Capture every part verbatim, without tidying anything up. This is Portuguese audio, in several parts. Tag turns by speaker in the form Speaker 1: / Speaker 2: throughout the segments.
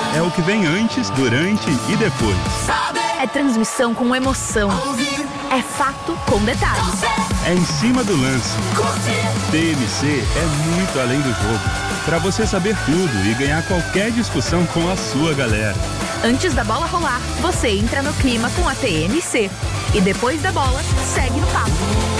Speaker 1: É o que vem antes, durante e depois.
Speaker 2: É transmissão com emoção. É fato com detalhes.
Speaker 1: É em cima do lance. T M C é muito além do jogo. Para você saber tudo e ganhar qualquer discussão com a sua galera.
Speaker 2: Antes da bola rolar, você entra no clima com a T M C. E depois da bola, segue no papo.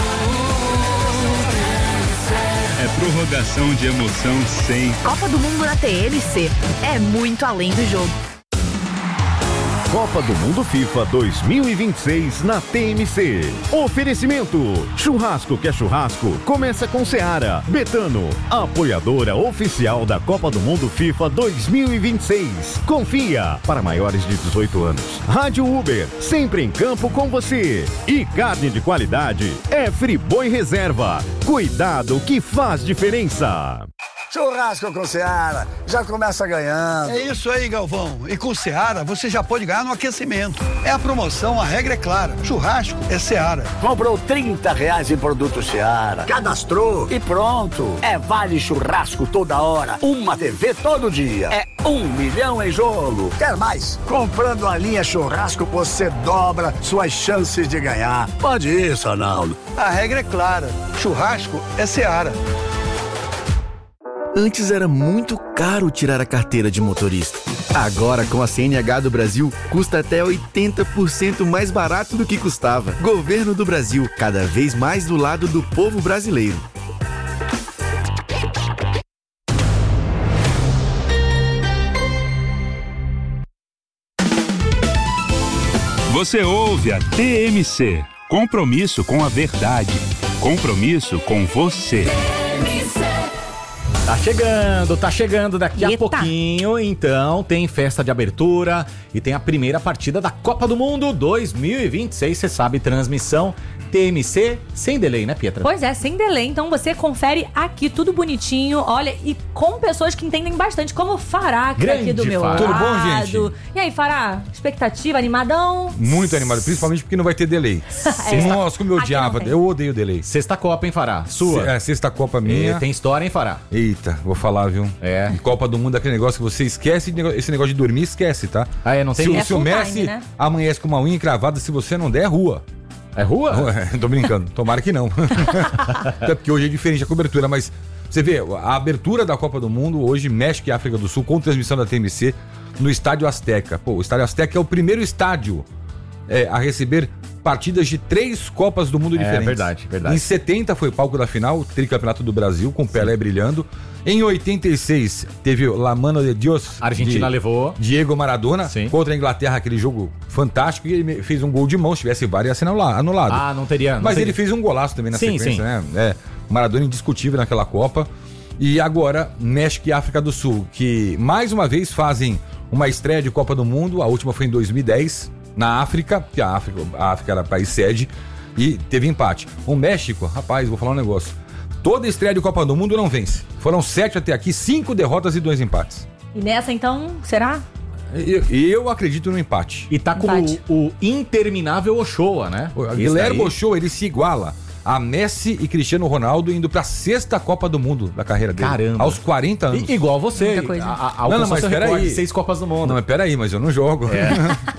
Speaker 1: É prorrogação de emoção sem.
Speaker 2: Copa do Mundo na T M C. É muito além do jogo.
Speaker 3: Copa do Mundo FIFA dois mil e vinte e seis na T M C. Oferecimento: churrasco que é churrasco, começa com Seara. Betano, apoiadora oficial da Copa do Mundo FIFA dois mil e vinte e seis. Confia, para maiores de dezoito anos. Rádio Uber, sempre em campo com você. E carne de qualidade é Friboi Reserva. Cuidado que faz diferença.
Speaker 4: Churrasco com Seara, já começa ganhando.
Speaker 5: É isso aí, Galvão. E com Seara, você já pode ganhar no aquecimento. É a promoção, a regra é clara. Churrasco é Seara.
Speaker 4: Comprou trinta reais em produto Seara, cadastrou e pronto. É vale churrasco toda hora, uma T V todo dia. É um milhão em jogo. Quer mais? Comprando a linha churrasco, você dobra suas chances de ganhar. Pode ir, Sonaldo.
Speaker 5: A regra é clara. Churrasco é Seara.
Speaker 6: Antes era muito caro tirar a carteira de motorista. Agora, com a C N H do Brasil, custa até oitenta por cento mais barato do que custava. Governo do Brasil, cada vez mais do lado do povo brasileiro.
Speaker 1: Você ouve a T M C. Compromisso com a verdade. Compromisso com você.
Speaker 7: Tá chegando, tá chegando daqui
Speaker 2: Eita.
Speaker 7: a pouquinho, então tem festa de abertura e tem a primeira partida da Copa do Mundo dois mil e vinte e seis, você sabe, transmissão T M C sem delay, né, Pietra?
Speaker 8: Pois é, sem delay, então você confere aqui tudo bonitinho, olha, e com pessoas que entendem bastante, como o Fará, que tá aqui do meu
Speaker 7: Fará.
Speaker 8: lado.
Speaker 9: Tudo bom, gente?
Speaker 8: E aí, Fará, expectativa, animadão?
Speaker 9: Muito animado, principalmente porque não vai ter delay.
Speaker 8: É.
Speaker 9: Nossa, como eu
Speaker 8: Aqui não
Speaker 9: odiava,
Speaker 8: tem.
Speaker 9: eu odeio delay.
Speaker 7: Sexta Copa, hein, Fará? Sua.
Speaker 9: Se- É, sexta Copa minha.
Speaker 7: E tem história, hein, Fará?
Speaker 9: Eita, vou falar, viu?
Speaker 7: É.
Speaker 9: E Copa do Mundo é aquele negócio que você esquece, de nego- esse negócio de dormir, esquece, tá?
Speaker 7: Ah, é, não tem
Speaker 9: Se,
Speaker 8: É
Speaker 9: o- se o
Speaker 8: full time,
Speaker 9: Messi
Speaker 8: né?
Speaker 9: amanhece com uma unha encravada, se você não der, é rua.
Speaker 7: É rua?
Speaker 9: Tô brincando, tomara que não. Até porque hoje é diferente a cobertura, mas você vê, a abertura da Copa do Mundo hoje, México e África do Sul, com transmissão da T M C no Estádio Azteca. Pô, o Estádio Azteca é o primeiro estádio é, a receber partidas de três Copas do Mundo
Speaker 7: É,
Speaker 9: diferentes.
Speaker 7: verdade, verdade.
Speaker 9: Em setenta foi o palco da final, o tricampeonato do Brasil, com Pelé brilhando. Em oitenta e seis teve o La Mano de Dios.
Speaker 7: A Argentina
Speaker 9: de
Speaker 7: levou.
Speaker 9: Diego Maradona,
Speaker 7: Sim.
Speaker 9: contra a Inglaterra, aquele jogo fantástico, e ele fez um gol de mão, se tivesse V A R ia ser anula- anulado.
Speaker 7: Ah, não teria. Não
Speaker 9: Mas
Speaker 7: teria.
Speaker 9: ele fez um golaço também na
Speaker 7: Sim,
Speaker 9: sequência,
Speaker 7: sim.
Speaker 9: né? É, Maradona indiscutível naquela Copa. E agora, México e África do Sul, que mais uma vez fazem uma estreia de Copa do Mundo. A última foi em dois mil e dez, na África, que a África, a África era país sede, e teve empate. O México, rapaz, vou falar um negócio. Toda estreia de Copa do Mundo não vence. Foram sete até aqui, cinco derrotas e dois empates.
Speaker 8: E nessa, então, será?
Speaker 9: E eu, eu acredito no empate.
Speaker 7: E tá com
Speaker 8: Empate.
Speaker 7: o, o interminável Ochoa, né?
Speaker 9: O
Speaker 7: Esse
Speaker 9: Guilherme
Speaker 7: daí-
Speaker 9: Ochoa, ele se iguala a Messi e Cristiano Ronaldo indo pra sexta Copa do Mundo da carreira dele.
Speaker 7: Caramba.
Speaker 9: Aos quarenta anos.
Speaker 7: I- igual você.
Speaker 8: Muita coisa.
Speaker 7: A, a,
Speaker 9: Não, não,
Speaker 7: alcançou
Speaker 9: mas
Speaker 7: seu
Speaker 9: peraí.
Speaker 7: recorde de seis Copas do Mundo.
Speaker 9: Não, mas peraí, mas eu não jogo.
Speaker 7: É.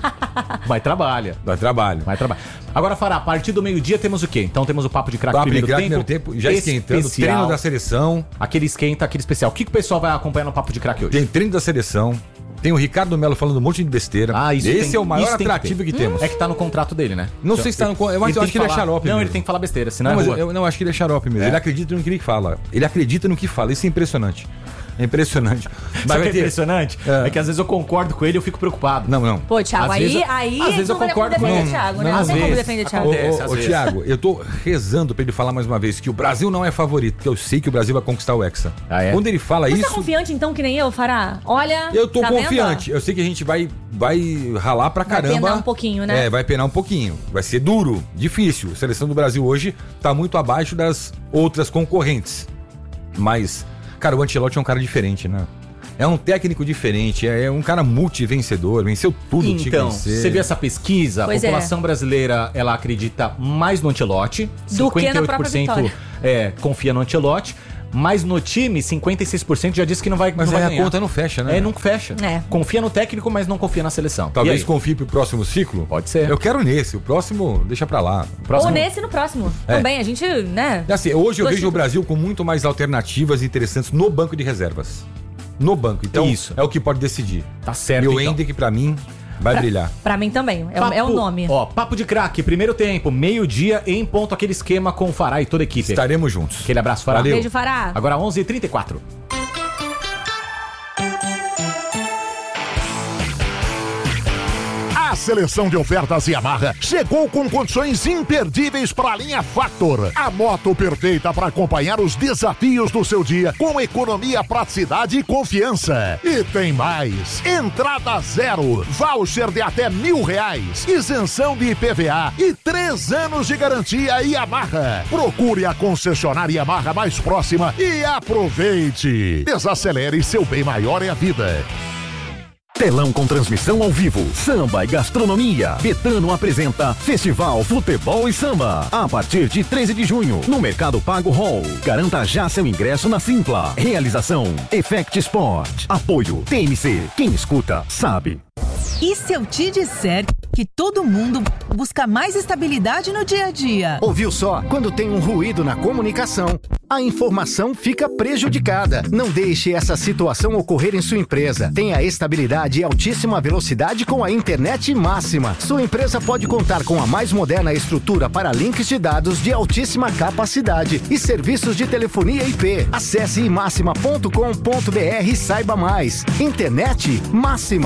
Speaker 7: Vai, trabalha.
Speaker 9: Dá trabalho.
Speaker 7: Vai, trabalha. Agora, Fará, a partir do meio-dia temos o quê? Então temos o Papo de Craque
Speaker 9: Papo de
Speaker 7: primeiro,
Speaker 9: craque,
Speaker 7: tempo,
Speaker 9: primeiro tempo, já esquentando,
Speaker 7: especial.
Speaker 9: treino da seleção.
Speaker 7: Aquele esquenta, aquele especial. O que, que o pessoal vai acompanhar no Papo de Craque hoje?
Speaker 9: Tem treino da seleção. Tem o Ricardo Melo falando um monte de besteira.
Speaker 7: Ah, isso
Speaker 9: Esse
Speaker 7: tem-
Speaker 9: é o maior
Speaker 7: isso tem que
Speaker 9: atrativo que,
Speaker 7: ter.
Speaker 9: temos.
Speaker 7: É que tá no contrato dele, né?
Speaker 9: Não sei se tá no con- eu acho- eu
Speaker 7: tem
Speaker 9: acho que ele é
Speaker 7: falar-
Speaker 9: xarope
Speaker 7: Não,
Speaker 9: mesmo.
Speaker 7: ele tem que falar besteira, senão
Speaker 9: Não,
Speaker 7: é
Speaker 9: mas
Speaker 7: rua.
Speaker 9: eu, eu não acho que ele é xarope mesmo.
Speaker 7: É?
Speaker 9: Ele acredita no que ele fala. Ele acredita no que fala. Isso é impressionante. É impressionante.
Speaker 7: Sabe o
Speaker 9: vai
Speaker 7: que é
Speaker 9: ter-
Speaker 7: impressionante?
Speaker 9: É.
Speaker 7: É. que às vezes eu concordo com ele e eu fico preocupado.
Speaker 9: Não, não.
Speaker 8: Pô, Thiago,
Speaker 7: Às
Speaker 8: aí,
Speaker 7: vezes-
Speaker 8: aí
Speaker 7: às vezes eu
Speaker 8: não tem como
Speaker 7: concordo com
Speaker 8: defender
Speaker 7: ele.
Speaker 8: o Thiago, né?
Speaker 7: Não,
Speaker 8: Não
Speaker 7: às
Speaker 8: tem como
Speaker 7: vezes.
Speaker 8: defender o
Speaker 9: Ô,
Speaker 8: Thiago.
Speaker 7: Acontece,
Speaker 9: ô,
Speaker 7: às
Speaker 9: ô,
Speaker 7: vezes.
Speaker 9: Thiago, eu tô rezando pra ele falar mais uma vez que o Brasil não é favorito, porque eu sei que o Brasil vai conquistar o Hexa.
Speaker 7: Ah, é?
Speaker 9: Quando ele fala
Speaker 8: Você
Speaker 9: isso,
Speaker 8: tá confiante, então, que nem eu, Fará? Olha,
Speaker 9: eu tô
Speaker 8: tá vendo, ó?
Speaker 9: confiante. Eu sei que a gente vai, vai ralar pra
Speaker 8: Vai
Speaker 9: caramba.
Speaker 8: penar um pouquinho, né?
Speaker 9: É, vai penar um pouquinho. Vai ser duro, difícil. A seleção do Brasil hoje tá muito abaixo das outras concorrentes. Mas, cara, o Ancelotti é um cara diferente, né? É um técnico diferente, é um cara multivencedor, venceu tudo que tinha que
Speaker 7: Então,
Speaker 9: vencer.
Speaker 7: você viu essa pesquisa?
Speaker 8: Pois
Speaker 7: a
Speaker 8: é.
Speaker 7: população brasileira, ela acredita mais no Ancelotti.
Speaker 8: Do que na própria
Speaker 7: cinquenta e oito por cento
Speaker 8: vitória.
Speaker 7: é, confia no Ancelotti. Mas no time, cinquenta e seis por cento já disse que não vai,
Speaker 9: Mas
Speaker 7: não
Speaker 9: aí
Speaker 7: vai
Speaker 9: a
Speaker 7: ganhar.
Speaker 9: conta não fecha, né?
Speaker 7: É, não fecha.
Speaker 8: É.
Speaker 7: Confia no técnico, mas não confia na seleção.
Speaker 9: Talvez
Speaker 7: E aí?
Speaker 9: confie pro próximo ciclo?
Speaker 7: Pode ser.
Speaker 9: Eu quero nesse, o próximo deixa pra lá. O próximo...
Speaker 8: Ou nesse e no próximo.
Speaker 9: É.
Speaker 8: Também, a gente, né?
Speaker 9: Assim, hoje eu
Speaker 8: Dois
Speaker 9: vejo o
Speaker 8: títulos.
Speaker 9: Brasil com muito mais alternativas interessantes no banco de reservas. No banco. Então,
Speaker 7: Isso.
Speaker 9: é o que pode decidir.
Speaker 7: Tá certo,
Speaker 9: E o
Speaker 7: então.
Speaker 9: Hendrick, pra mim, vai brilhar.
Speaker 8: Pra mim também. É, o- é o nome.
Speaker 7: Ó, papo de craque, primeiro tempo, meio-dia, em ponto, aquele esquema com o Fará e toda a equipe.
Speaker 9: Estaremos juntos.
Speaker 7: Aquele abraço, Fará.
Speaker 9: Valeu.
Speaker 8: Beijo, Fará.
Speaker 7: Agora onze e trinta e quatro.
Speaker 10: A seleção de ofertas Yamaha chegou com condições imperdíveis para a linha Factor. A moto perfeita para acompanhar os desafios do seu dia com economia, praticidade e confiança. E tem mais. Entrada zero, voucher de até mil reais, isenção de I P V A e três anos de garantia Yamaha. Procure a concessionária Yamaha mais próxima e aproveite. Desacelere, seu bem maior é a vida.
Speaker 3: Telão com transmissão ao vivo, samba e gastronomia. Betano apresenta Festival Futebol e Samba. A partir de treze de junho, no Mercado Pago Hall. Garanta já seu ingresso na Simpla. Realização Effect Sport. Apoio T M C. Quem escuta, sabe.
Speaker 11: E se eu te disser que todo mundo busca mais estabilidade no dia a dia?
Speaker 12: Ouviu só? Quando tem um ruído na comunicação, a informação fica prejudicada. Não deixe essa situação ocorrer em sua empresa. Tenha estabilidade e altíssima velocidade com a internet máxima. Sua empresa pode contar com a mais moderna estrutura para links de dados de altíssima capacidade e serviços de telefonia I P. Acesse imáxima ponto com ponto b r e saiba mais. Internet máxima.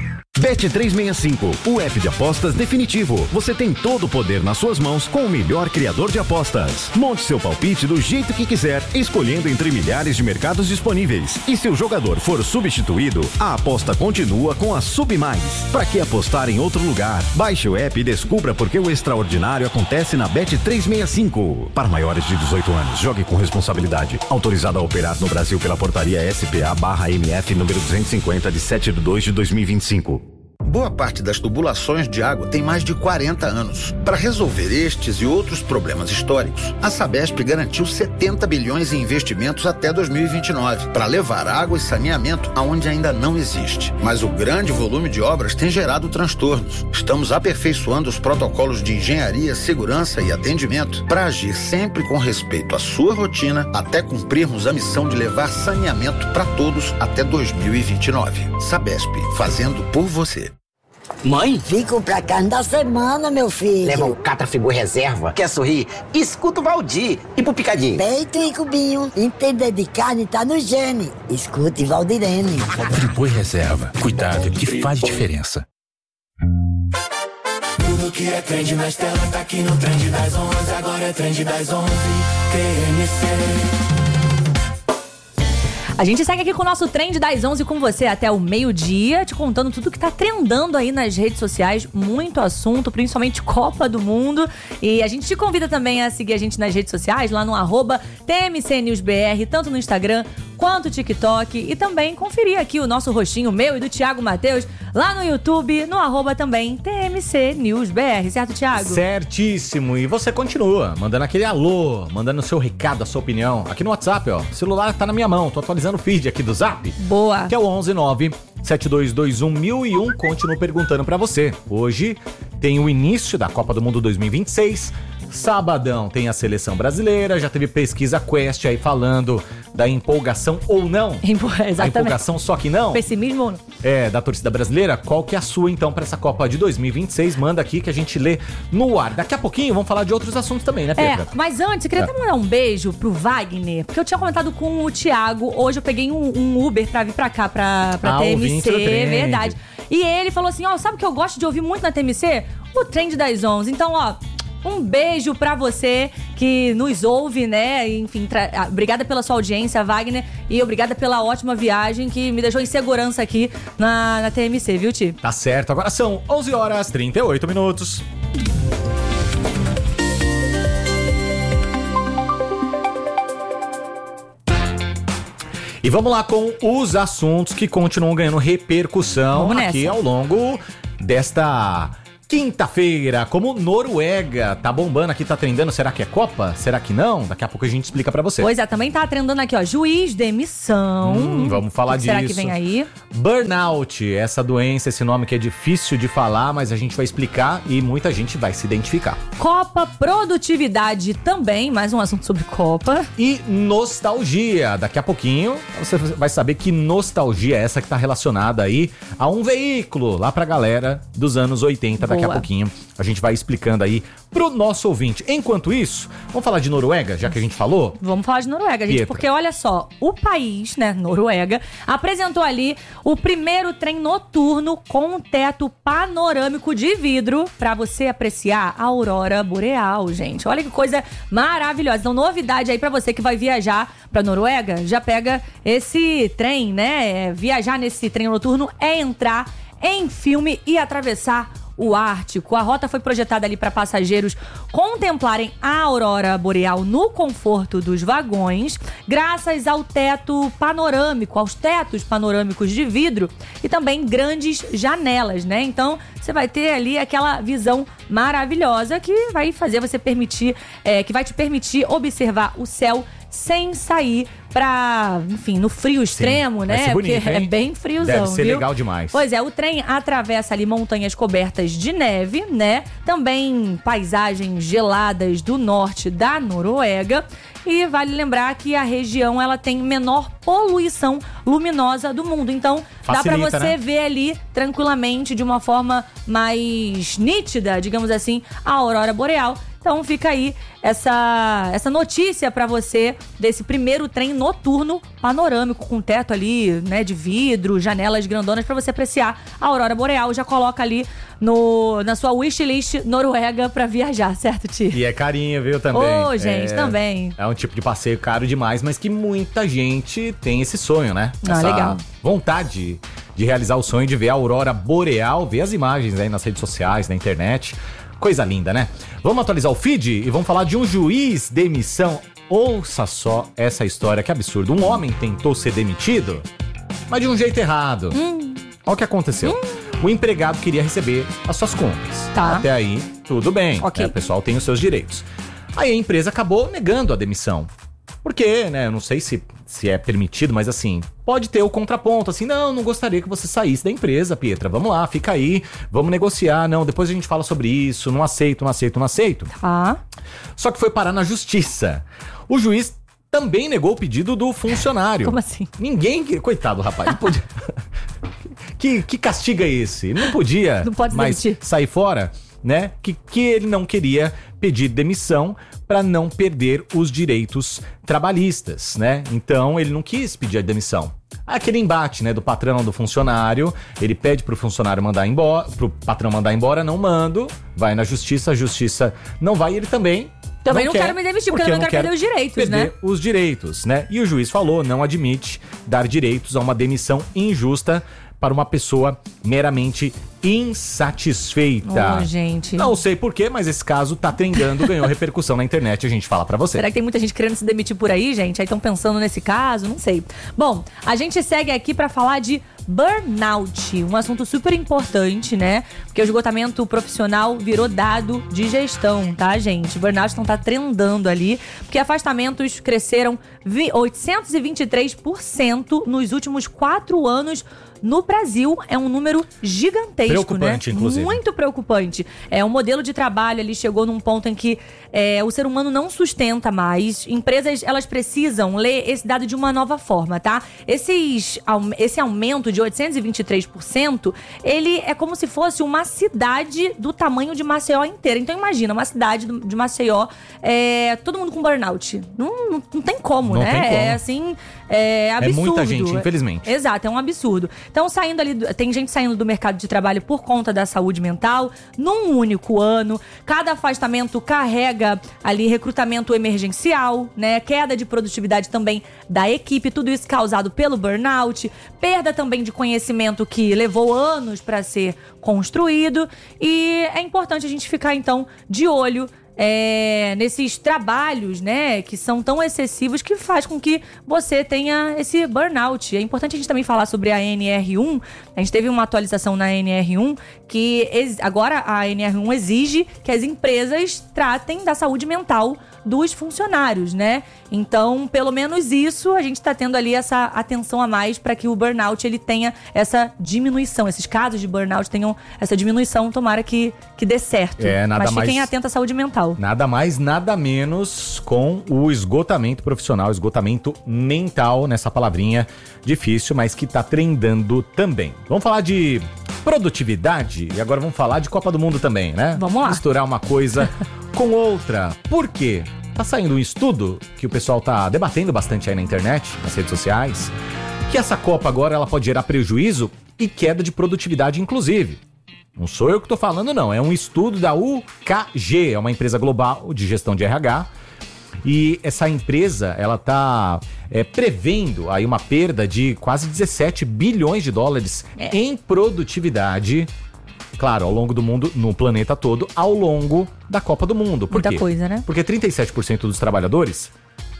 Speaker 3: Bet trezentos e sessenta e cinco, o app de apostas definitivo. Você tem todo o poder nas suas mãos com o melhor criador de apostas. Monte seu palpite do jeito que quiser, escolhendo entre milhares de mercados disponíveis. E se o jogador for substituído, a aposta continua com a Sub Mais. Para que apostar em outro lugar? Baixe o app e descubra por que o extraordinário acontece na Bet trezentos e sessenta e cinco. Para maiores de dezoito anos, jogue com responsabilidade. Autorizado a operar no Brasil pela portaria S P A barra M F número duzentos e cinquenta de sete de dois de dois mil e vinte e cinco.
Speaker 13: Boa parte das tubulações de água tem mais de quarenta anos. Para resolver estes e outros problemas históricos, a Sabesp garantiu setenta bilhões em investimentos até dois mil e vinte e nove para levar água e saneamento aonde ainda não existe. Mas o grande volume de obras tem gerado transtornos. Estamos aperfeiçoando os protocolos de engenharia, segurança e atendimento para agir sempre com respeito à sua rotina até cumprirmos a missão de levar saneamento para todos até dois mil e vinte e nove. Sabesp, fazendo por você.
Speaker 14: Mãe? Fico pra carne da semana, meu filho. Leva um Catrafigura reserva. Quer sorrir? Escuta o Valdir. E pro picadinho? Peito e cubinho. Entender de carne tá no gene. Escute Valdirene.
Speaker 15: Friboi reserva. Cuidado que faz diferença.
Speaker 16: Tudo que é trend na Estela tá aqui no Trend das onze. Agora é Trend das onze. T M C.
Speaker 8: A gente segue aqui com o nosso Trend das onze com você até o meio-dia, te contando tudo que tá trendando aí nas redes sociais. Muito assunto, principalmente Copa do Mundo. E a gente te convida também a seguir a gente nas redes sociais, lá no arroba T M C News B R, tanto no Instagram quanto no TikTok. E também conferir aqui o nosso rostinho, meu e do Thiago Matheus, lá no YouTube, no arroba também T M C News B R, certo, Thiago?
Speaker 7: Certíssimo. E você continua mandando aquele alô, mandando o seu recado, a sua opinião. Aqui no WhatsApp, ó. O celular tá na minha mão, tô atualizando o feed aqui do Zap.
Speaker 8: Boa.
Speaker 7: Que é o onze nove sete dois dois um mil e um. Continuo perguntando pra você. Hoje tem o início da Copa do Mundo dois mil e vinte e seis. Sabadão tem a seleção brasileira. Já teve pesquisa Quest aí falando da empolgação ou não.
Speaker 8: Exatamente.
Speaker 7: A empolgação só que não.
Speaker 8: Pessimismo ou não?
Speaker 7: É, da torcida brasileira. Qual que é a sua, então, pra essa Copa de dois mil e vinte e seis? Manda aqui que a gente lê no ar. Daqui a pouquinho vamos falar de outros assuntos também, né, Petra?
Speaker 8: É, mas antes, eu queria
Speaker 7: É.
Speaker 8: até mandar um beijo pro Wagner, porque eu tinha comentado com o Thiago, hoje eu peguei um, um Uber pra vir pra cá, pra, pra
Speaker 7: Ah,
Speaker 8: T M
Speaker 7: ouvinte
Speaker 8: C,
Speaker 7: do Trend.
Speaker 8: verdade. E ele falou assim, ó, sabe o que eu gosto de ouvir muito na T M C? O Trend das onze. Então, ó, um beijo pra você que nos ouve, né? Enfim, tra... ah, obrigada pela sua audiência, Wagner, e obrigada pela ótima viagem que me deixou em segurança aqui na, na T M C, viu, Ti?
Speaker 7: Tá certo. Agora são onze horas e trinta e oito minutos. E vamos lá com os assuntos que continuam ganhando repercussão
Speaker 8: Vamos
Speaker 7: aqui
Speaker 8: nessa.
Speaker 7: ao longo desta Quinta-feira, como Noruega tá bombando aqui, tá trendando, será que é Copa? Será que não? Daqui a pouco a gente explica pra você.
Speaker 8: Pois é, também tá trendando aqui, ó, juiz, demissão.
Speaker 7: Hum, vamos falar
Speaker 8: que
Speaker 7: disso.
Speaker 8: Será que vem aí?
Speaker 7: Burnout, essa doença, esse nome que é difícil de falar, mas a gente vai explicar e muita gente vai se identificar.
Speaker 8: Copa, produtividade também, mais um assunto sobre Copa.
Speaker 7: E nostalgia, daqui a pouquinho você vai saber que nostalgia é essa que tá relacionada aí a um veículo lá pra galera dos anos oitenta, daqui Daqui a pouquinho a gente vai explicando aí pro nosso ouvinte. Enquanto isso, vamos falar de Noruega, já que a gente falou?
Speaker 8: Vamos falar de Noruega, gente, Pietra. Porque olha só, o país, né, Noruega, apresentou ali o primeiro trem noturno com um teto panorâmico de vidro pra você apreciar a aurora boreal, gente. Olha que coisa maravilhosa. Então, novidade aí pra você que vai viajar pra Noruega, já pega esse trem, né? Viajar nesse trem noturno é entrar em filme e atravessar o Ártico. A rota foi projetada ali para passageiros contemplarem a aurora boreal no conforto dos vagões, graças ao teto panorâmico, aos tetos panorâmicos de vidro e também grandes janelas, né? Então, você vai ter ali aquela visão maravilhosa que vai fazer você permitir, é, que vai te permitir observar o céu sem sair pra, enfim, no frio extremo, Sim, né?
Speaker 7: Vai ser bonito,
Speaker 8: porque
Speaker 7: hein?
Speaker 8: é bem friozão,
Speaker 7: Deve ser
Speaker 8: viu?
Speaker 7: legal demais.
Speaker 8: Pois é, o trem atravessa ali montanhas cobertas de neve, né? Também paisagens geladas do norte da Noruega. E vale lembrar que a região, ela tem menor poluição luminosa do mundo. Então, Facilita, dá pra você né? ver ali tranquilamente, de uma forma mais nítida, digamos assim, a aurora boreal. Então fica aí essa, essa notícia pra você desse primeiro trem noturno panorâmico, com teto ali, né, de vidro, janelas grandonas pra você apreciar a aurora boreal. Já coloca ali no, na sua wishlist Noruega pra viajar, certo, Ti?
Speaker 7: E é carinho, viu, também.
Speaker 8: Ô, gente,
Speaker 7: é,
Speaker 8: também.
Speaker 7: É um tipo de passeio caro demais, mas que muita gente tem esse sonho, né?
Speaker 8: Ah,
Speaker 7: essa
Speaker 8: legal.
Speaker 7: vontade de realizar o sonho de ver a aurora boreal, ver as imagens aí nas redes sociais, na internet. Coisa linda, né? Vamos atualizar o feed e vamos falar de um juiz demissão. Ouça só essa história, que absurdo. Um homem tentou ser demitido, mas de um jeito errado.
Speaker 8: Hum.
Speaker 7: Olha o que aconteceu. Hum. O empregado queria receber as suas contas.
Speaker 8: Tá.
Speaker 7: Até aí, tudo bem.
Speaker 8: Ok.
Speaker 7: Né? O pessoal tem os seus direitos. Aí a empresa acabou negando a demissão. Porque, né, eu não sei se, se é permitido, mas assim, pode ter o contraponto, assim, não, não gostaria que você saísse da empresa, Pietra, vamos lá, fica aí, vamos negociar, não, depois a gente fala sobre isso, não aceito, não aceito, não aceito.
Speaker 8: Tá.
Speaker 7: Só que foi parar na justiça. O juiz também negou o pedido do funcionário.
Speaker 8: Como assim?
Speaker 7: Ninguém, coitado, rapaz, não podia... que, que castigo é esse? Não podia
Speaker 8: não pode
Speaker 7: mais
Speaker 8: demitir.
Speaker 7: sair fora, né? Que, que ele não queria pedir demissão para não perder os direitos trabalhistas, né? Então ele não quis pedir a demissão. Aquele embate, né, do patrão do funcionário, ele pede pro funcionário mandar embora, pro patrão mandar embora, não mando, vai na justiça, a justiça não vai, e ele também
Speaker 8: Também não, não quero me demitir, porque, porque eu não quero perder os direitos,
Speaker 7: perder
Speaker 8: né?
Speaker 7: os direitos, né? E o juiz falou, não admite dar direitos a uma demissão injusta para uma pessoa meramente insatisfeita.
Speaker 8: Oh, gente.
Speaker 7: Não sei porquê, mas esse caso tá trendando, ganhou repercussão na internet, a gente fala pra você.
Speaker 8: Será que tem muita gente querendo se demitir por aí, gente? Aí estão pensando nesse caso? Não sei. Bom, a gente segue aqui pra falar de burnout, um assunto super importante, né? Porque o esgotamento profissional virou dado de gestão, tá, gente? Burnout não tá trendando ali, porque afastamentos cresceram oitocentos e vinte e três por cento nos últimos quatro anos no Brasil. É um número gigantesco,
Speaker 7: preocupante,
Speaker 8: né?
Speaker 7: Inclusive.
Speaker 8: Muito preocupante. É, o modelo de trabalho ali chegou num ponto em que é, o ser humano não sustenta mais. Empresas, elas precisam ler esse dado de uma nova forma, tá? Esses, esse aumento de oitocentos e vinte e três por cento, ele é como se fosse uma cidade do tamanho de Maceió inteira. Então imagina, uma cidade de Maceió, é, todo mundo com burnout. Não, não, não tem como,
Speaker 7: não
Speaker 8: né?
Speaker 7: Tem como.
Speaker 8: É assim, é absurdo.
Speaker 7: É muita gente, infelizmente.
Speaker 8: Exato, é um absurdo. Então, saindo ali, tem gente saindo do mercado de trabalho por conta da saúde mental, num único ano. Cada afastamento carrega ali recrutamento emergencial, né? Queda de produtividade também da equipe, tudo isso causado pelo burnout, perda também de conhecimento que levou anos para ser construído. E é importante a gente ficar, então, de olho é, nesses trabalhos, né, que são tão excessivos que faz com que você tenha esse burnout. É importante a gente também falar sobre a N R um. A gente teve uma atualização na N R um que ex- agora a N R um exige que as empresas tratem da saúde mental dos funcionários, né? Então, pelo menos isso, a gente está tendo ali essa atenção a mais para que o burnout ele tenha essa diminuição, esses casos de burnout tenham essa diminuição, tomara que, que dê certo.
Speaker 7: É, nada
Speaker 8: Mas fiquem
Speaker 7: mais-
Speaker 8: atentos à saúde mental.
Speaker 7: Nada mais, nada menos com o esgotamento profissional, esgotamento mental, nessa palavrinha difícil, mas que tá trendando também. Vamos falar de produtividade e agora vamos falar de Copa do Mundo também, né?
Speaker 8: Vamos lá.
Speaker 7: Misturar uma coisa com outra. Por quê? Tá saindo um estudo que o pessoal tá debatendo bastante aí na internet, nas redes sociais, que essa Copa agora ela pode gerar prejuízo e queda de produtividade, inclusive. Não sou eu que tô falando, não. É um estudo da U K G, é uma empresa global de gestão de R H. E essa empresa, ela tá é, prevendo aí uma perda de quase dezessete bilhões de dólares
Speaker 8: É.
Speaker 7: em produtividade. Claro, ao longo do mundo, no planeta todo, ao longo da Copa do Mundo. Por
Speaker 8: Muita
Speaker 7: quê?
Speaker 8: coisa, né?
Speaker 7: Porque trinta e sete por cento dos trabalhadores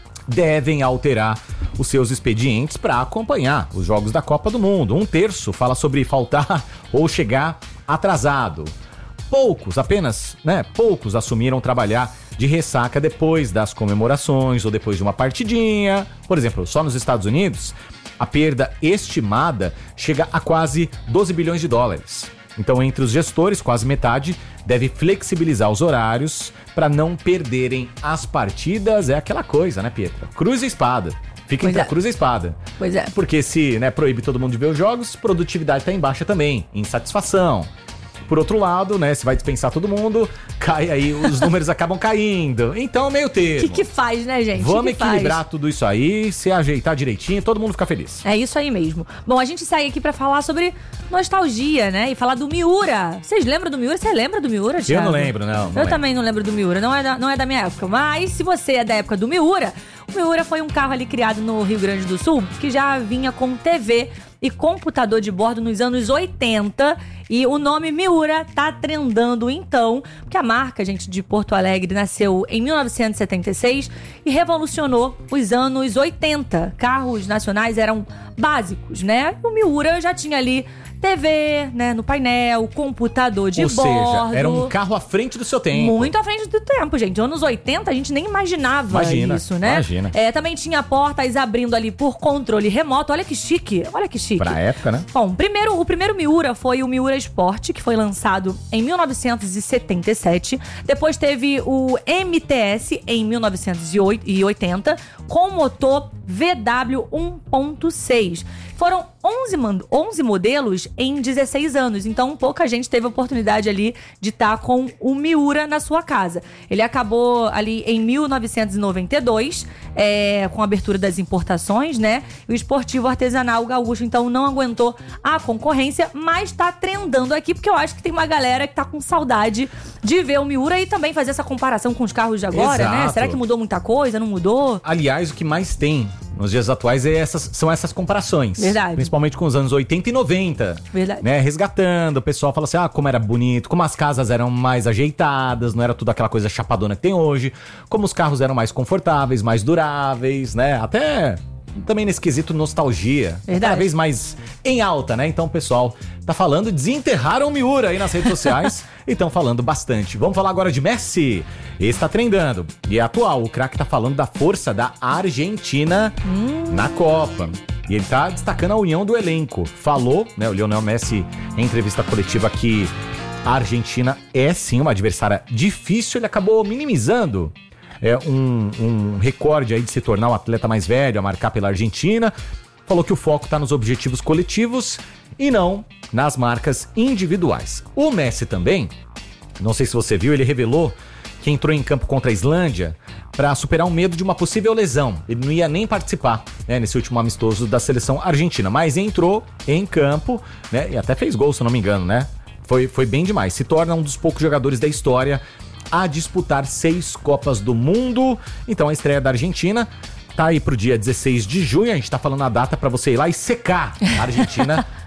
Speaker 7: devem alterar os seus expedientes para acompanhar os jogos da Copa do Mundo. Um terço fala sobre faltar ou chegar atrasado. Poucos, apenas, né? Poucos assumiram trabalhar de ressaca depois das comemorações ou depois de uma partidinha. Por exemplo, só nos Estados Unidos, a perda estimada chega a quase doze bilhões de dólares. Então, entre os gestores, quase metade deve flexibilizar os horários para não perderem as partidas. É aquela coisa, né, Pietra? Cruz e espada. Fica
Speaker 8: Pois
Speaker 7: entre
Speaker 8: é.
Speaker 7: a cruz e a espada.
Speaker 8: Pois é.
Speaker 7: Porque se, né, proíbe todo mundo de ver os jogos, produtividade tá em baixa também, insatisfação. Por outro lado, né, se vai dispensar todo mundo, cai aí, os números acabam caindo. Então, meio
Speaker 8: O
Speaker 7: termo.
Speaker 8: que que faz, né, gente?
Speaker 7: Vamos
Speaker 8: Que que
Speaker 7: equilibrar
Speaker 8: faz?
Speaker 7: tudo isso aí, se ajeitar direitinho, todo mundo fica feliz.
Speaker 8: É isso aí mesmo. Bom, a gente segue aqui pra falar sobre nostalgia, né? E falar do Miura. Vocês lembram do Miura? Você lembra do Miura,
Speaker 7: Eu
Speaker 8: Thiago?
Speaker 7: não lembro, não. não
Speaker 8: Eu
Speaker 7: lembro.
Speaker 8: também não lembro do Miura, não é, da, não é da minha época. Mas se você é da época do Miura, o Miura foi um carro ali criado no Rio Grande do Sul, que já vinha com T V e computador de bordo nos anos oitenta. E o nome Miura tá trendando então, porque a marca, gente, de Porto Alegre nasceu em mil novecentos e setenta e seis e revolucionou os anos oitenta. Carros nacionais eram básicos, né? O Miura já tinha ali T V, né, no painel, computador de
Speaker 7: Ou
Speaker 8: bordo.
Speaker 7: seja, era um carro à frente do seu tempo.
Speaker 8: Muito à frente do tempo, gente. Anos oitenta a gente nem imaginava
Speaker 7: Imagina,
Speaker 8: isso, né?
Speaker 7: imagina.
Speaker 8: É, também tinha portas abrindo ali por controle remoto. Olha que chique, olha que chique.
Speaker 7: Pra época, né?
Speaker 8: Bom, primeiro, o primeiro Miura foi o Miura Sport, que foi lançado em mil novecentos e setenta e sete. Depois teve o M T S em mil novecentos e oitenta, com motor V W um ponto seis. Foram onze, man- onze modelos em dezesseis anos, então pouca gente teve a oportunidade ali de estar com o Miura na sua casa. Ele acabou ali em mil novecentos e noventa e dois, é, com a abertura das importações, né? E o esportivo artesanal gaúcho, então, não aguentou a concorrência, mas tá trendando aqui, porque eu acho que tem uma galera que tá com saudade de ver o Miura e também fazer essa comparação com os carros de agora, né?
Speaker 7: Exato.
Speaker 8: Será que mudou muita coisa? Não mudou?
Speaker 7: Aliás, o que mais tem nos dias atuais é essas, são essas comparações.
Speaker 8: Verdade.
Speaker 7: Principalmente com os anos oitenta e noventa.
Speaker 8: Verdade.
Speaker 7: Né? Resgatando, o pessoal fala assim, ah, como era bonito, como as casas eram mais ajeitadas, não era tudo aquela coisa chapadona que tem hoje, como os carros eram mais confortáveis, mais duráveis, né? Até também nesse quesito nostalgia.
Speaker 8: Verdade.
Speaker 7: Cada vez mais em alta, né? Então o pessoal tá falando, desenterraram o Miura aí nas redes sociais e estão falando bastante. Vamos falar agora de Messi. Esse tá trendando. E é atual, o craque tá falando da força da Argentina na Copa. E ele tá destacando a união do elenco. Falou, né, o Lionel Messi, em entrevista coletiva, que a Argentina é sim uma adversária difícil. Ele acabou minimizando é, um, um recorde aí de se tornar o atleta mais velho a marcar pela Argentina. Falou que o foco tá nos objetivos coletivos e não nas marcas individuais. O Messi também, não sei se você viu, ele revelou que entrou em campo contra a Islândia para superar o medo de uma possível lesão. Ele não ia nem participar, né, nesse último amistoso da seleção argentina, mas entrou em campo, né, e até fez gol, se não me engano, né? Foi, foi bem demais. Se torna um dos poucos jogadores da história a disputar seis Copas do Mundo. Então a estreia da Argentina tá aí pro dia dezesseis de junho. A gente tá falando a data para você ir lá e secar a Argentina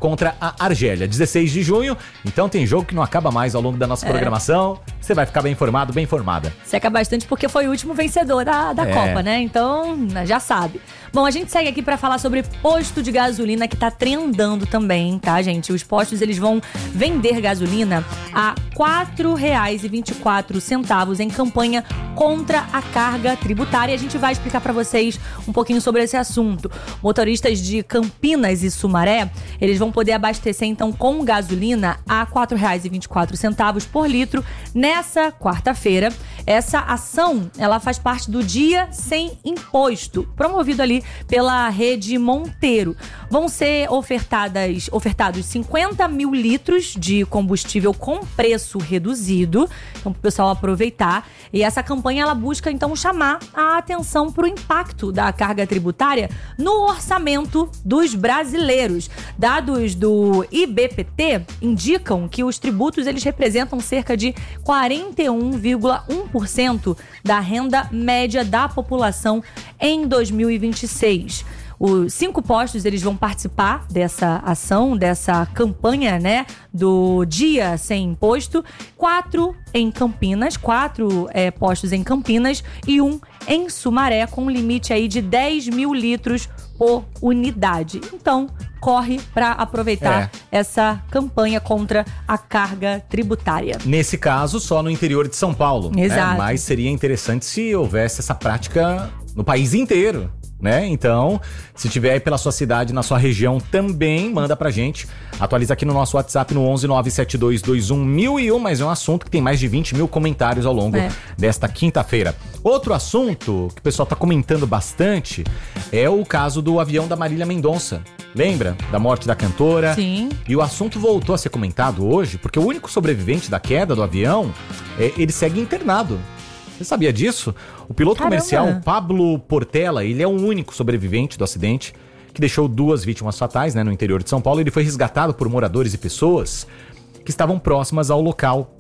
Speaker 7: contra a Argélia, dezesseis de junho. Então tem jogo que não acaba mais ao longo da nossa é. programação. Você vai ficar bem informado, bem informada.
Speaker 8: Seca bastante porque foi o último vencedor da, da é. Copa, né? Então, já sabe. Bom, a gente segue aqui pra falar sobre posto de gasolina que tá trendando também, tá, gente? Os postos, eles vão vender gasolina a quatro reais e vinte e quatro centavos em campanha contra a carga tributária. A gente vai explicar pra vocês um pouquinho sobre esse assunto. Motoristas de Campinas e Sumaré, eles vão poder abastecer, então, com gasolina a quatro reais e vinte e quatro centavos por litro nessa quarta-feira. Essa ação, ela faz parte do Dia Sem Imposto, promovido ali pela Rede Monteiro. Vão ser ofertadas, ofertados cinquenta mil litros de combustível com preço reduzido, então para o pessoal aproveitar. E essa campanha, ela busca, então, chamar a atenção para o impacto da carga tributária no orçamento dos brasileiros. Dados do I B P T indicam que os tributos, eles representam cerca de quarenta e um vírgula um por cento da renda média da população em dois mil e vinte e seis. Os cinco postos, eles vão participar dessa ação, dessa campanha, né, do Dia Sem Imposto. Quatro em Campinas, quatro é, postos em Campinas e um em Sumaré, com um limite aí de dez mil litros por unidade. Então, corre para aproveitar é. essa campanha contra a carga tributária.
Speaker 7: Nesse caso, só no interior de São Paulo.
Speaker 8: Exato.
Speaker 7: Né? Mas seria interessante se houvesse essa prática no país inteiro. Né? Então, se tiver aí pela sua cidade, na sua região também, manda pra gente. Atualiza aqui no nosso WhatsApp no onze nove sete dois dois um mil e um, mas é um assunto que tem mais de vinte mil comentários ao longo é. desta quinta-feira. Outro assunto que o pessoal tá comentando bastante é o caso do avião da Marília Mendonça. Lembra? Da morte da cantora.
Speaker 8: Sim.
Speaker 7: E o assunto voltou a ser comentado hoje, porque o único sobrevivente da queda do avião, é, ele segue internado. Você sabia disso? O piloto Caramba. comercial Pablo Portela, ele é o único sobrevivente do acidente que deixou duas vítimas fatais, né, no interior de São Paulo. Ele foi resgatado por moradores e pessoas que estavam próximas ao local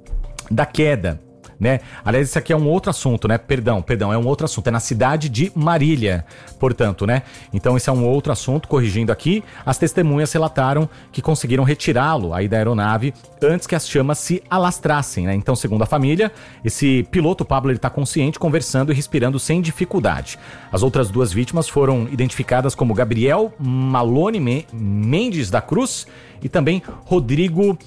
Speaker 7: da queda, né? Aliás, esse aqui é um outro assunto, né? Perdão, perdão, é um outro assunto. É na cidade de Marília, portanto, né? Então esse é um outro assunto, corrigindo aqui. As testemunhas relataram que conseguiram retirá-lo aí da aeronave antes que as chamas se alastrassem, né? Então, segundo a família, esse piloto, o Pablo, ele tá consciente, conversando e respirando sem dificuldade. As outras duas vítimas foram identificadas como Gabriel Malone Mendes da Cruz e também Rodrigo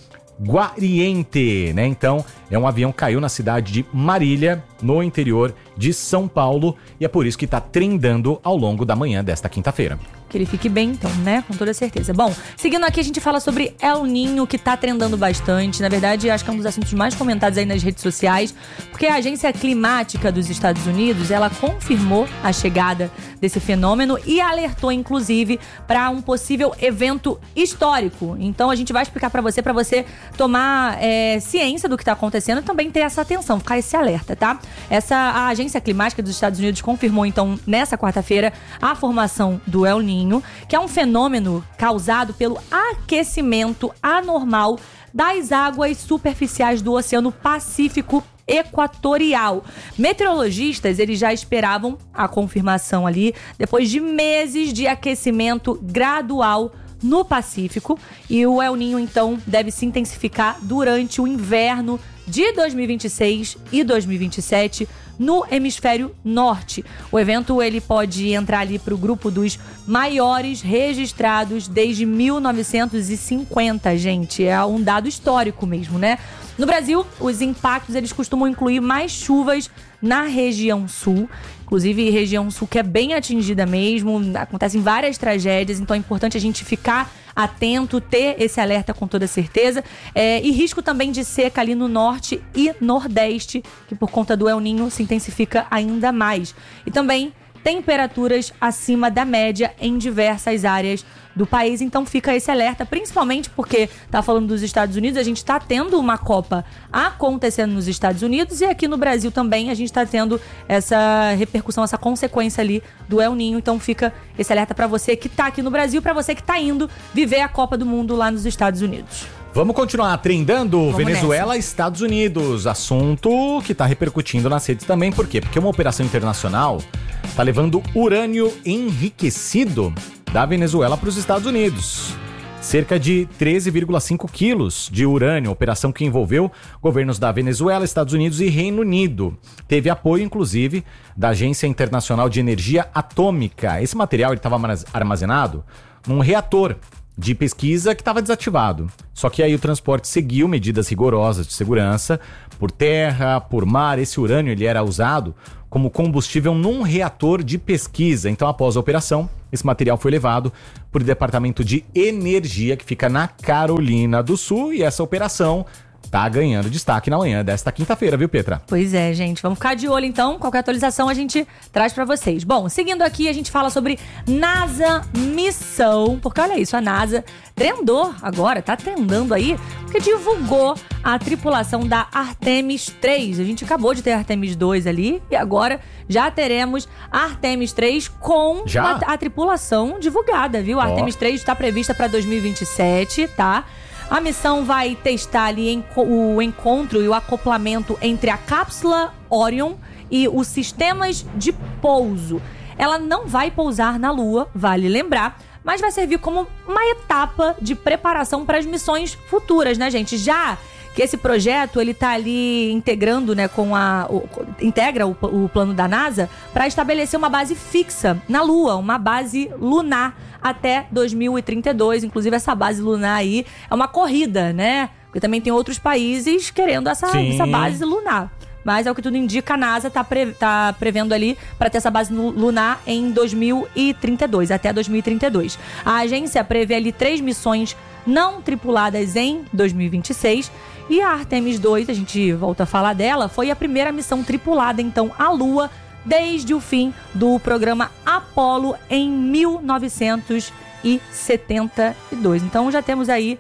Speaker 7: Guariente, né? Então, é um avião que caiu na cidade de Marília, no interior de São Paulo, e é por isso que está trendando ao longo da manhã desta quinta-feira.
Speaker 8: Que ele fique bem, então, né? Com toda certeza. Bom, seguindo aqui, a gente fala sobre El Ninho, que tá trendando bastante. Na verdade, acho que é um dos assuntos mais comentados aí nas redes sociais, porque a Agência Climática dos Estados Unidos, ela confirmou a chegada desse fenômeno e alertou, inclusive, para um possível evento histórico. Então, a gente vai explicar para você, para você tomar é, ciência do que tá acontecendo e também ter essa atenção, ficar esse alerta, tá? Essa, a Agência Climática dos Estados Unidos confirmou, então, nessa quarta-feira, a formação do El Ninho, que é um fenômeno causado pelo aquecimento anormal das águas superficiais do Oceano Pacífico Equatorial. Meteorologistas, eles já esperavam a confirmação ali, depois de meses de aquecimento gradual no Pacífico, e o El Ninho, então, deve se intensificar durante o inverno de dois mil e vinte e seis e dois mil e vinte e sete no hemisfério norte. O evento, ele pode entrar ali para o grupo dos maiores registrados desde mil novecentos e cinquenta, gente. É um dado histórico mesmo, né? No Brasil, os impactos, eles costumam incluir mais chuvas na região sul, inclusive região sul que é bem atingida mesmo, acontecem várias tragédias, então é importante a gente ficar atento, ter esse alerta com toda certeza, é, e risco também de seca ali no norte e nordeste, que por conta do El Ninho se intensifica ainda mais. E também temperaturas acima da média em diversas áreas do país, então fica esse alerta, principalmente porque tá falando dos Estados Unidos, a gente tá tendo uma Copa acontecendo nos Estados Unidos e aqui no Brasil também a gente tá tendo essa repercussão, essa consequência ali do El Ninho, então fica esse alerta para você que tá aqui no Brasil, para você que tá indo viver a Copa do Mundo lá nos Estados Unidos.
Speaker 7: Vamos continuar trendando. Vamos Venezuela,
Speaker 8: nessa.
Speaker 7: Estados Unidos, assunto que tá repercutindo nas redes também, por quê? Porque uma operação internacional tá levando urânio enriquecido da Venezuela para os Estados Unidos. cerca de treze vírgula cinco quilos de urânio, operação que envolveu governos da Venezuela, Estados Unidos e Reino Unido. Teve apoio, inclusive, da Agência Internacional de Energia Atômica. Esse material estava armazenado num reator de pesquisa que estava desativado. Só que aí o transporte seguiu medidas rigorosas de segurança por terra, por mar. Esse urânio ele era usado como combustível num reator de pesquisa. Então, após a operação, esse material foi levado para o Departamento de Energia, que fica na Carolina do Sul, e essa operação tá ganhando destaque na manhã desta quinta-feira, viu, Petra?
Speaker 8: Pois é, gente. Vamos ficar de olho, então. Qualquer atualização a gente traz pra vocês. Bom, seguindo aqui, a gente fala sobre NASA Missão. Porque olha isso, a NASA trendou agora, tá trendando aí, porque divulgou a tripulação da Artemis três. A gente acabou de ter Artemis dois ali e agora já teremos Artemis três com
Speaker 7: Já?
Speaker 8: A, a tripulação divulgada, viu? A Artemis três está prevista para dois mil e vinte e sete, tá? A missão vai testar ali o encontro e o acoplamento entre a cápsula Orion e os sistemas de pouso. Ela não vai pousar na Lua, vale lembrar, mas vai servir como uma etapa de preparação para as missões futuras, né, gente? Já que esse projeto, ele tá ali integrando, né, com a... O, integra o, o plano da NASA para estabelecer uma base fixa na Lua, uma base lunar até dois mil e trinta e dois. Inclusive, essa base lunar aí é uma corrida, né? Porque também tem outros países querendo essa, essa base lunar. Mas, ao que tudo indica, a NASA tá, pre, tá prevendo ali para ter essa base lunar em dois mil e trinta e dois, até dois mil e trinta e dois. A agência prevê ali três missões não tripuladas em dois mil e vinte e seis. E a Artemis dois, a gente volta a falar dela, foi a primeira missão tripulada, então, à Lua, desde o fim do programa Apollo em mil novecentos e setenta e dois. Então, já temos aí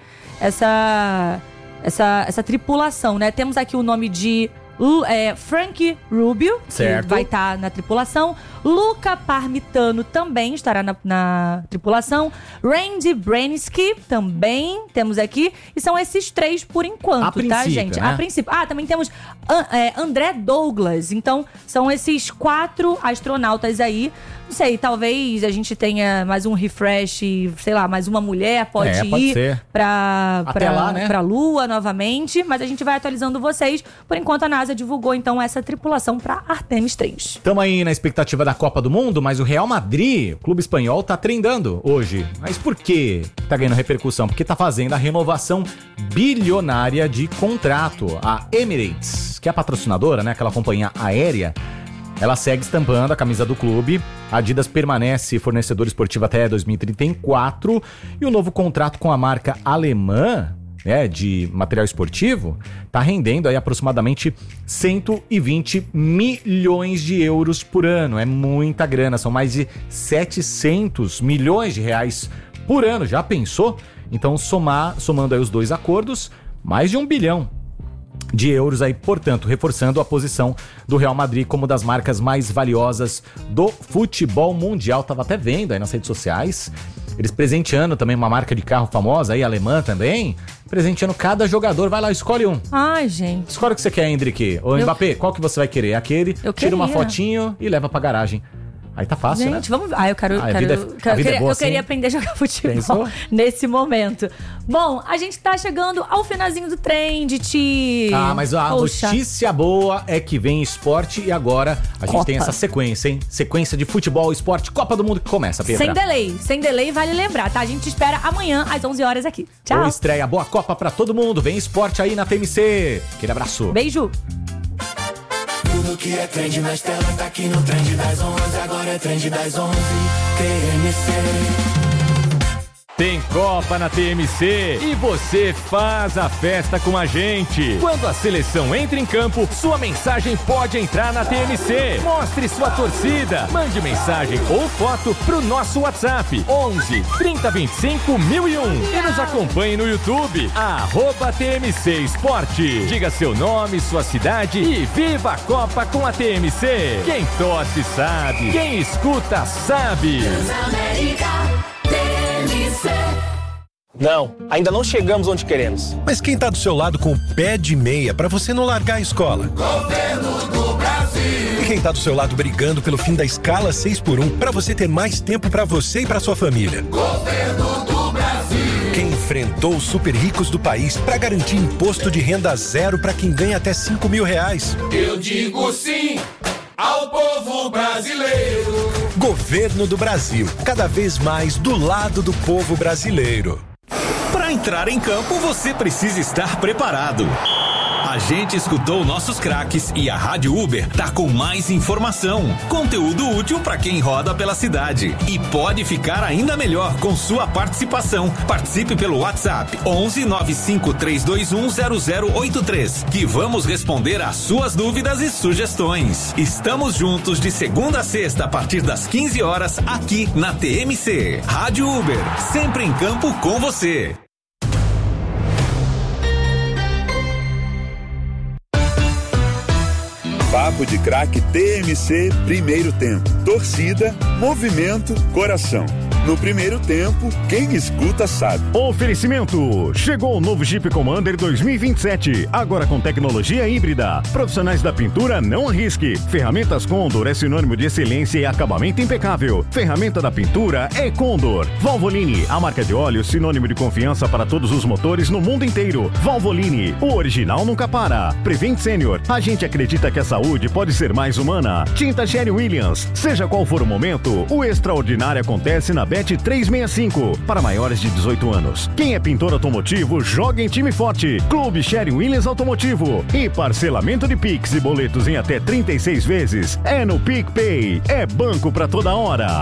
Speaker 8: essa, essa, essa tripulação, né? Temos aqui o nome de é, Frank Rubio,
Speaker 7: certo,
Speaker 8: que vai estar na tripulação. Luca Parmitano também estará na, na tripulação. Randy Bransky também temos aqui. E são esses três por enquanto,
Speaker 7: a
Speaker 8: tá,
Speaker 7: princípio,
Speaker 8: gente?
Speaker 7: né?
Speaker 8: A princípio. Ah, também temos uh, é, André Douglas. Então, são esses quatro astronautas aí. Não sei, talvez a gente tenha mais um refresh, sei lá, mais uma mulher pode,
Speaker 7: é, pode
Speaker 8: ir
Speaker 7: ser.
Speaker 8: pra,
Speaker 7: Até
Speaker 8: pra,
Speaker 7: lá, né?
Speaker 8: pra Lua novamente. Mas a gente vai atualizando vocês. Por enquanto, a NASA divulgou, então, essa tripulação pra Artemis três.
Speaker 7: Estamos aí na expectativa da Copa do Mundo, mas o Real Madrid, o clube espanhol, tá trendando hoje. Mas por que tá ganhando repercussão? Porque tá fazendo a renovação bilionária de contrato. A Emirates, que é a patrocinadora, né, aquela companhia aérea, ela segue estampando a camisa do clube. A Adidas permanece fornecedor esportivo até dois mil e trinta e quatro. E o novo contrato com a marca alemã, né, de material esportivo, tá rendendo aí aproximadamente cento e vinte milhões de euros por ano. É muita grana, são mais de setecentos milhões de reais por ano. Já pensou? Então, somar, somando aí os dois acordos, mais de um bilhão de euros aí, portanto, reforçando a posição do Real Madrid como das marcas mais valiosas do futebol mundial. Tava até vendo aí nas redes sociais, eles presenteando também uma marca de carro famosa aí, alemã também, presenteando cada jogador. Vai lá, escolhe um.
Speaker 8: Ai, gente.
Speaker 7: Escolhe o que você quer, Hendrick. Ô,
Speaker 8: Eu...
Speaker 7: Mbappé, qual que você vai querer? Aquele,
Speaker 8: Eu
Speaker 7: tira uma
Speaker 8: queria.
Speaker 7: fotinho e leva pra garagem. Aí tá fácil,
Speaker 8: Gente,
Speaker 7: né?
Speaker 8: vamos... Ah, eu quero...
Speaker 7: Ah, a
Speaker 8: quero,
Speaker 7: vida é-
Speaker 8: quero-
Speaker 7: a
Speaker 8: eu
Speaker 7: vida é
Speaker 8: queria,
Speaker 7: boa
Speaker 8: eu queria
Speaker 7: assim.
Speaker 8: aprender a jogar futebol
Speaker 7: Pensou?
Speaker 8: nesse momento. Bom, a gente tá chegando ao finalzinho do Trend, Ti.
Speaker 7: Ah, mas a
Speaker 8: Poxa.
Speaker 7: notícia boa é que vem esporte e agora a gente
Speaker 8: Copa.
Speaker 7: tem essa sequência, hein? Sequência de futebol, esporte, Copa do Mundo que começa, Pedro.
Speaker 8: Sem delay, sem delay, vale lembrar, tá? A gente te espera amanhã às onze horas aqui. Tchau.
Speaker 7: Boa estreia, boa Copa pra todo mundo. Vem esporte aí na T M C. Aquele abraço.
Speaker 8: Beijo.
Speaker 16: Tudo que é trend nas telas tá aqui no Trend das onze. Agora é Trend das onze. T M C.
Speaker 17: Tem Copa na T M C e você faz a festa com a gente. Quando a seleção entra em campo, sua mensagem pode entrar na T M C. Mostre sua torcida. Mande mensagem ou foto pro nosso WhatsApp onze, trinta, vinte e cinco, mil e um. E nos acompanhe no YouTube, arroba T M C Esporte. Diga seu nome, sua cidade e viva a Copa com a T M C. Quem torce sabe, quem escuta sabe.
Speaker 18: Não, ainda não chegamos onde queremos.
Speaker 19: Mas quem tá do seu lado com o pé de meia pra você não largar a escola?
Speaker 16: Governo do Brasil.
Speaker 19: E quem tá do seu lado brigando pelo fim da escala seis por um pra você ter mais tempo pra você e pra sua família?
Speaker 16: Governo do Brasil.
Speaker 19: Quem enfrentou os super ricos do país para garantir imposto de renda zero para quem ganha até cinco mil reais.
Speaker 16: Eu digo sim ao povo brasileiro.
Speaker 19: Governo do Brasil, cada vez mais do lado do povo brasileiro.
Speaker 20: Para entrar em campo, você precisa estar preparado. A gente escutou nossos craques e a Rádio Uber tá com mais informação, conteúdo útil para quem roda pela cidade. E pode ficar ainda melhor com sua participação. Participe pelo WhatsApp onze nove cinco três dois um zero zero oito três, que vamos responder às suas dúvidas e sugestões. Estamos juntos de segunda a sexta a partir das quinze horas aqui na T M C. Rádio Uber, sempre em campo com você.
Speaker 1: Papo de Craque T M C, primeiro tempo. Torcida, movimento, coração. No primeiro tempo, quem escuta sabe.
Speaker 3: Oferecimento. Chegou o novo Jeep Commander dois mil e vinte e sete, agora com tecnologia híbrida. Profissionais da pintura, não arrisque. Ferramentas Condor é sinônimo de excelência e acabamento impecável. Ferramenta da pintura é Condor. Valvoline, a marca de óleo sinônimo de confiança para todos os motores no mundo inteiro. Valvoline, o original nunca para. Prevent Senior, a gente acredita que a saúde pode ser mais humana. Tinta Sherwin Williams, seja qual for o momento, o extraordinário acontece na Bet trezentos e sessenta e cinco, para maiores de dezoito anos. Quem é pintor automotivo, joga em time forte. Clube Sherwin Williams Automotivo. E parcelamento de Pix e boletos em até trinta e seis vezes. É no PicPay. É banco pra toda hora.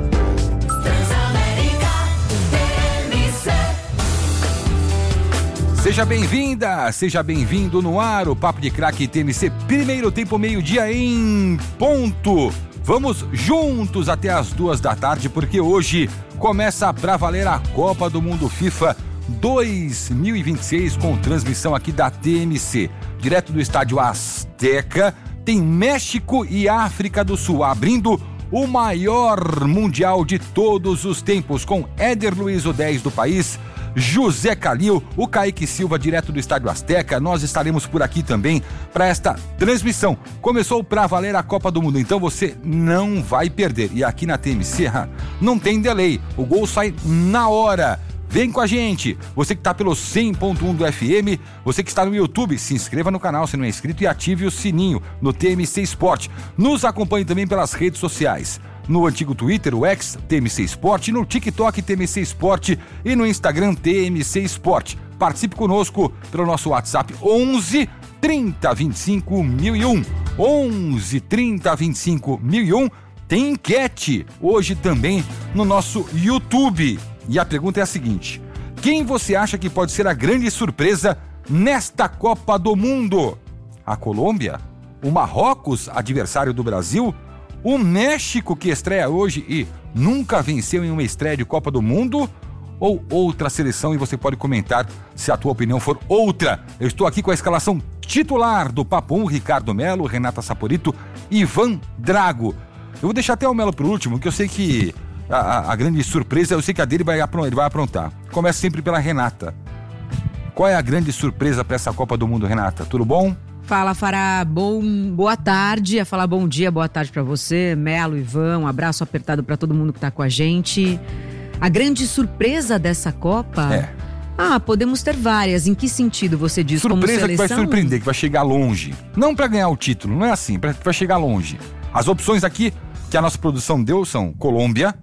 Speaker 9: Seja bem-vinda, seja bem-vindo no ar, o Papo de Craque T M C, primeiro tempo, meio-dia em ponto. Vamos juntos até as duas da tarde, porque hoje começa pra valer a Copa do Mundo FIFA dois mil e vinte e seis, com transmissão aqui da T M C. Direto do estádio Azteca, tem México e África do Sul, abrindo o maior mundial de todos os tempos, com Éder Luiz, o dez do país, José Calil, o Kaique Silva, direto do estádio Azteca. Nós estaremos por aqui também para esta transmissão. Começou pra valer a Copa do Mundo, então você não vai perder. E aqui na T M C não tem delay, o gol sai na hora. Vem com a gente, você que está pelo cem ponto um do F M, você que está no YouTube, se inscreva no canal se não é inscrito e ative o sininho no T M C Sport. Nos acompanhe também pelas redes sociais. No antigo Twitter, o X, T M C Sport, no TikTok, T M C Sport e no Instagram, T M C Sport. Participe conosco pelo nosso WhatsApp onze trinta vinte e cinco mil e um. onze trinta vinte e cinco mil e um. Tem enquete hoje também no nosso YouTube. E a pergunta é a seguinte: quem você acha que pode ser a grande surpresa nesta Copa do Mundo? A Colômbia? O Marrocos, adversário do Brasil? O México, que estreia hoje e nunca venceu em uma estreia de Copa do Mundo? Ou outra seleção? E você pode comentar se a tua opinião for outra. Eu estou aqui com a escalação titular do Papo um: Ricardo Melo, Renata Saporito, Ivan Drago. Eu vou deixar até o Melo por último, que eu sei que a, a, a grande surpresa, eu sei que a dele vai, ele vai aprontar. Começa sempre pela Renata. Qual é a grande surpresa para essa Copa do Mundo, Renata? Tudo bom?
Speaker 21: Fala, Fará, bom, boa tarde, ia falar bom dia, boa tarde pra você, Melo, Ivan, um abraço apertado pra todo mundo que tá com a gente. A grande surpresa dessa Copa?
Speaker 9: É.
Speaker 21: Ah, podemos ter várias, em que sentido você diz?
Speaker 9: Surpresa
Speaker 21: como seleção?
Speaker 9: Que vai surpreender, que vai chegar longe. Não pra ganhar o título, não é assim, pra, vai chegar longe. As opções aqui que a nossa produção deu são Colômbia,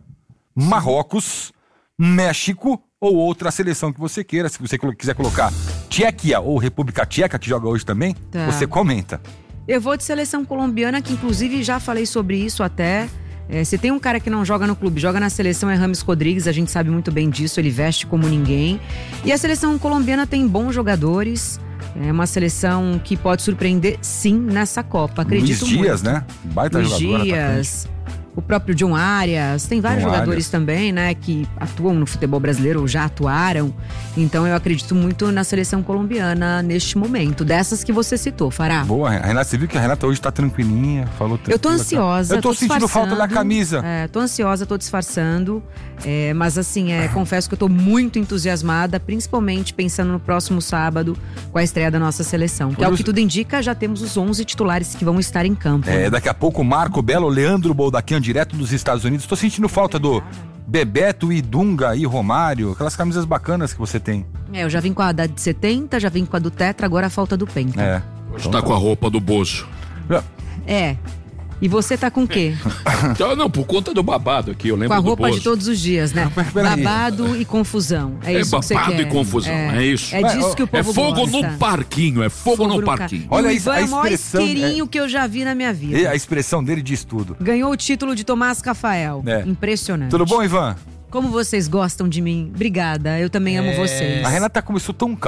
Speaker 9: Marrocos, México ou outra seleção que você queira. Se você quiser colocar Tchequia ou República Tcheca, que joga hoje também, tá, você comenta.
Speaker 21: Eu vou de seleção colombiana, que inclusive já falei sobre isso até. É, se tem um cara que não joga no clube, joga na seleção, é Rames Rodrigues, a gente sabe muito bem disso, ele veste como ninguém. E a seleção colombiana tem bons jogadores, é uma seleção que pode surpreender sim nessa Copa, acredito
Speaker 9: Luiz Dias,
Speaker 21: muito.
Speaker 9: né? Baita
Speaker 21: Luiz
Speaker 9: jogador,
Speaker 21: Dias, o próprio John Arias, tem vários
Speaker 9: John
Speaker 21: jogadores
Speaker 9: Arias.
Speaker 21: também, né, que atuam no futebol brasileiro ou já atuaram. Então eu acredito muito na seleção colombiana neste momento, dessas que você citou, Fará.
Speaker 9: Boa, Renata, você viu que a Renata hoje tá tranquilinha, falou tranquila.
Speaker 21: Eu tô ansiosa.
Speaker 9: Eu tô, tô sentindo falta da camisa.
Speaker 21: É, tô ansiosa, tô disfarçando. É, mas assim, é, confesso que eu tô muito entusiasmada, principalmente pensando no próximo sábado com a estreia da nossa seleção. Que, ao que tudo indica, já temos os onze titulares que vão estar em campo.
Speaker 9: É, daqui a pouco Marco Belo, Leandro Boldaquian, direto dos Estados Unidos. Tô sentindo falta do Bebeto e Dunga e Romário, aquelas camisas bacanas que você tem.
Speaker 21: É, eu já vim com a da de setenta, já vim com a do Tetra, agora a falta do Penta.
Speaker 9: É.
Speaker 4: Hoje tá com a roupa do Bozo.
Speaker 21: É. E você tá com o quê?
Speaker 4: Então, não, por conta do babado aqui, eu lembro
Speaker 21: Com a
Speaker 4: do
Speaker 21: roupa
Speaker 4: Bozo.
Speaker 21: de todos os dias, né? Babado e confusão. É,
Speaker 4: É
Speaker 21: isso que você
Speaker 4: babado
Speaker 21: quer.
Speaker 4: e confusão, é, isso.
Speaker 21: É disso que o povo
Speaker 4: É fogo
Speaker 21: gosta.
Speaker 4: no parquinho, é fogo, no
Speaker 21: no ca-
Speaker 4: parquinho.
Speaker 21: Olha, o
Speaker 9: a
Speaker 21: Ivan é o maior
Speaker 9: expressão,
Speaker 21: isqueirinho que eu já vi na minha vida.
Speaker 9: E a expressão dele diz tudo.
Speaker 21: Ganhou o título de Tomás Rafael.
Speaker 9: É.
Speaker 21: Impressionante.
Speaker 9: Tudo bom, Ivan?
Speaker 21: Como vocês gostam de mim. Obrigada, eu também amo vocês.
Speaker 9: A Renata começou tão calma.